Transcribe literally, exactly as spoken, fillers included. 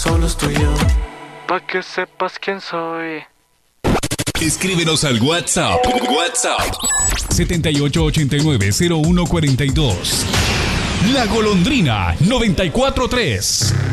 solo estoy yo. Pa' que sepas quién soy. Escríbenos al WhatsApp. WhatsApp. setenta y ocho ochenta y nueve cero uno cuarenta y dos. La Golondrina noventa y cuatro tres.